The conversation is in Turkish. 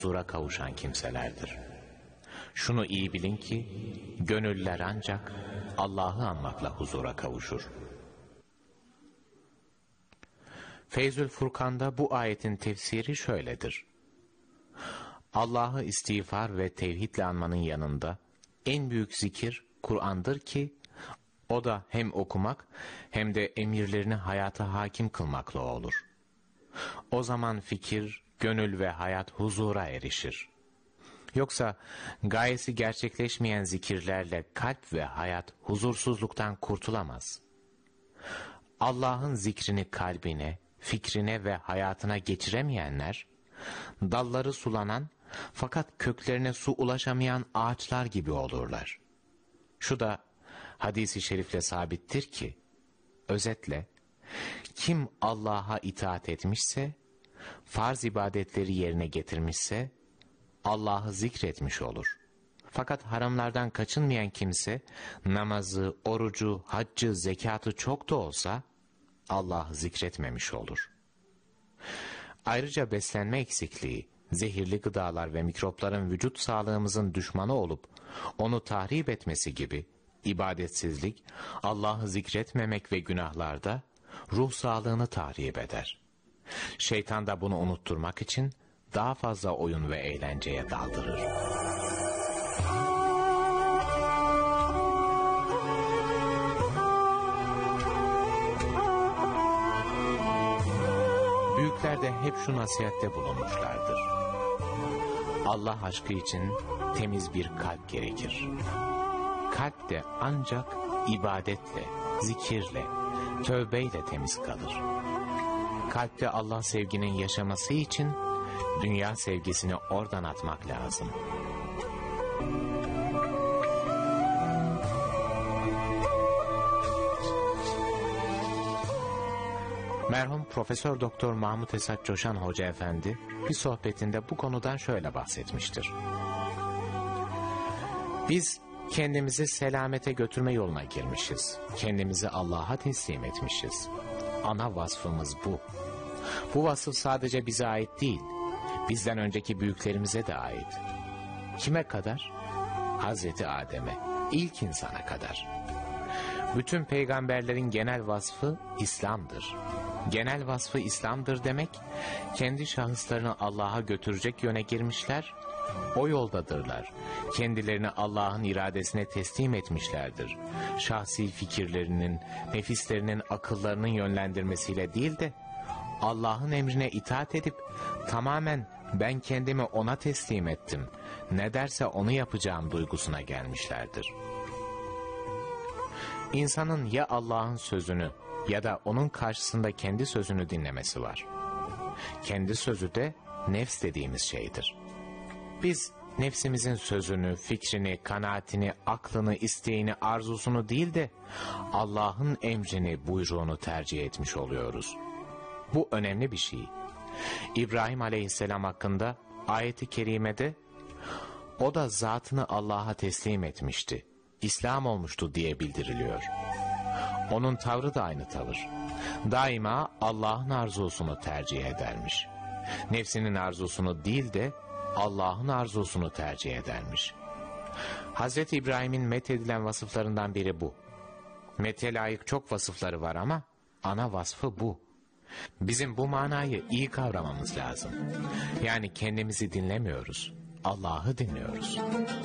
huzura kavuşan kimselerdir. Şunu iyi bilin ki, gönüller ancak Allah'ı anmakla huzura kavuşur. Feyzül Furkan'da bu ayetin tefsiri şöyledir. Allah'ı istiğfar ve tevhidle anmanın yanında en büyük zikir Kur'an'dır ki, o da hem okumak hem de emirlerini hayata hakim kılmakla olur. O zaman fikir, gönül ve hayat huzura erişir. Yoksa gayesi gerçekleşmeyen zikirlerle kalp ve hayat huzursuzluktan kurtulamaz. Allah'ın zikrini kalbine, fikrine ve hayatına geçiremeyenler, dalları sulanan fakat köklerine su ulaşamayan ağaçlar gibi olurlar. Şu da hadis-i şerifle sabittir ki, özetle, kim Allah'a itaat etmişse, farz ibadetleri yerine getirmişse, Allah'ı zikretmiş olur. Fakat haramlardan kaçınmayan kimse, namazı, orucu, haccı, zekatı çok da olsa, Allah'ı zikretmemiş olur. Ayrıca beslenme eksikliği, zehirli gıdalar ve mikropların vücut sağlığımızın düşmanı olup, onu tahrip etmesi gibi, ibadetsizlik, Allah'ı zikretmemek ve günahlarda, ruh sağlığını tahrip eder. Şeytan da bunu unutturmak için, daha fazla oyun ve eğlenceye daldırır. Büyükler de hep şu nasihatte bulunmuşlardır. Allah aşkı için temiz bir kalp gerekir. Kalp de ancak ibadetle, zikirle, tövbeyle temiz kalır. Kalpte Allah sevginin yaşaması için dünya sevgisini oradan atmak lazım. Merhum Profesör Doktor Mahmut Esat Coşan Hoca Efendi bir sohbetinde bu konudan şöyle bahsetmiştir. Biz kendimizi selamete götürme yoluna girmişiz. Kendimizi Allah'a teslim etmişiz. Ana vasfımız bu. Bu vasıf sadece bize ait değil, bizden önceki büyüklerimize de ait. Kime kadar? Hazreti Adem'e, ilk insana kadar. Bütün peygamberlerin genel vasfı İslam'dır. Genel vasfı İslam'dır demek, kendi şahıslarını Allah'a götürecek yöne girmişler, o yoldadırlar. Kendilerini Allah'ın iradesine teslim etmişlerdir. Şahsi fikirlerinin, nefislerinin, akıllarının yönlendirmesiyle değil de, Allah'ın emrine itaat edip, tamamen ben kendimi ona teslim ettim, ne derse onu yapacağım duygusuna gelmişlerdir. İnsanın ya Allah'ın sözünü ya da onun karşısında kendi sözünü dinlemesi var. Kendi sözü de nefs dediğimiz şeydir. Biz nefsimizin sözünü, fikrini, kanaatini, aklını, isteğini, arzusunu değil de Allah'ın emrini, buyruğunu tercih etmiş oluyoruz. Bu önemli bir şey. İbrahim Aleyhisselam hakkında ayet-i kerimede o da zatını Allah'a teslim etmişti, İslam olmuştu diye bildiriliyor. Onun tavrı da aynı tavır. Daima Allah'ın arzusunu tercih edermiş. Nefsinin arzusunu değil de Allah'ın arzusunu tercih edermiş. Hazreti İbrahim'in methedilen vasıflarından biri bu. Methe layık çok vasıfları var ama ana vasfı bu. Bizim bu manayı iyi kavramamız lazım. Yani kendimizi dinlemiyoruz, Allah'ı dinliyoruz.